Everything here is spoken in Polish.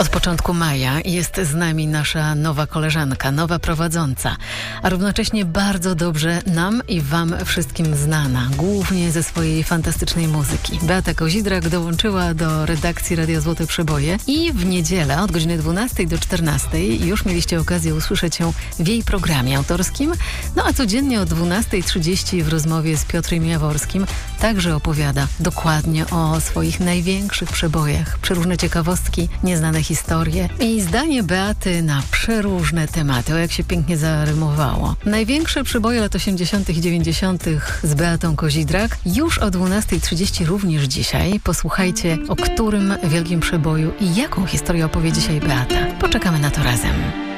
Od początku maja jest z nami nasza nowa koleżanka, nowa prowadząca, a równocześnie bardzo dobrze nam i wam wszystkim znana, głównie ze swojej fantastycznej muzyki. Beata Kozidrak dołączyła do redakcji Radia Złote Przeboje i w niedzielę od godziny 12 do 14 już mieliście okazję usłyszeć ją w jej programie autorskim, no a codziennie o 12:30 w rozmowie z Piotrem Jaworskim także opowiada dokładnie o swoich największych przebojach, przeróżne ciekawostki, nieznane historie i zdanie Beaty na przeróżne tematy. O, jak się pięknie zarymowało. Największe przeboje lat 80. i 90. z Beatą Kozidrak już o 12:30 również dzisiaj. Posłuchajcie, o którym wielkim przeboju i jaką historię opowie dzisiaj Beata. Poczekamy na to razem.